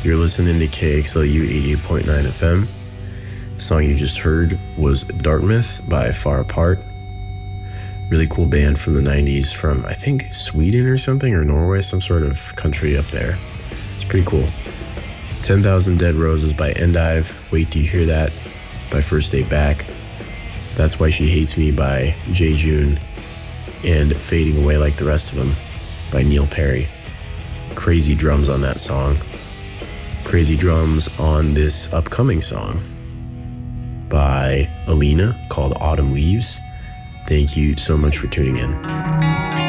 You're listening to KXLU 88.9 FM. The song you just heard was Dartmouth by Far Apart. Really cool band from the 90s from, I think, Sweden or something, or Norway, some sort of country up there. It's pretty cool. 10,000 Dead Roses by Endive. Wait Till You Hear That by First Day Back. That's Why She Hates Me by Jay June. And Fading Away Like the Rest of Them by Neil Perry. Crazy drums on that song. Crazy drums on this upcoming song by Alina called Autumn Leaves. Thank you so much for tuning in.